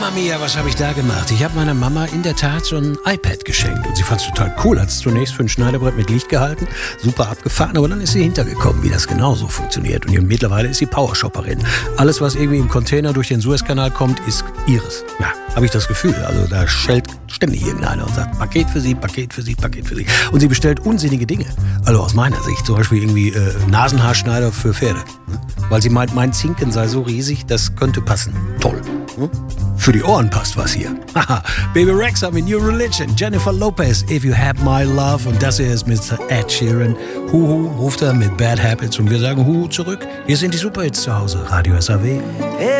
Mamma mia, was habe ich da gemacht? Ich habe meiner Mama in der Tat so ein iPad geschenkt und sie fand es total cool. Hat es zunächst für ein Schneidebrett mit Licht gehalten, super abgefahren, aber dann ist sie hintergekommen, wie das genauso funktioniert. Und mittlerweile ist sie Powershopperin. Alles, was irgendwie im Container durch den Suezkanal kommt, ist ihres. Ja, habe ich das Gefühl. Also da schellt ständig irgendeiner und sagt, Paket für sie, Paket für sie, Paket für sie. Und sie bestellt unsinnige Dinge. Also aus meiner Sicht, zum Beispiel irgendwie Nasenhaarschneider für Pferde. Ne? Weil sie meint, mein Zinken sei so riesig, das könnte passen. Toll. Ne? Für die Ohren passt was hier. Haha, Baby Rexha mit New Religion, Jennifer Lopez, If You Had My Love und das hier ist Mr. Ed Sheeran. Huhu ruft er mit Bad Habits und wir sagen Huhu zurück. Hier sind die Superhits zu Hause, Radio SAW.